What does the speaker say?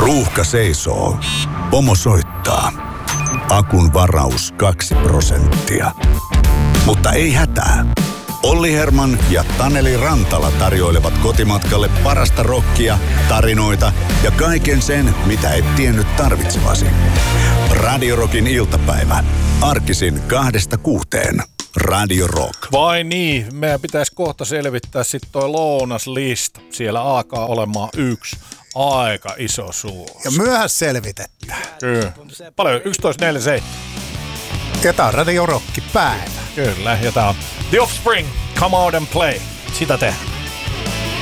Ruuhka seisoo. Pomo soittaa. Akun varaus 2%. Mutta ei hätää. Olli Herman ja Taneli Rantala tarjoilevat kotimatkalle parasta rockia, tarinoita ja kaiken sen, mitä et tiennyt tarvitsevasi. Radio Rockin iltapäivä. Arkisin 2-6. Radio Rock. Vai niin, meidän pitäisi kohta selvittää sitten toi lounaslista. Siellä alkaa olemaan yksi aika iso suos. Ja myöhäs selvitetään. Kyllä. Paljon? 11.47. Ja tää on Radio Rock päivä. Kyllä, ja tää on The Offspring, Come Out and Play. Sitä tehdään.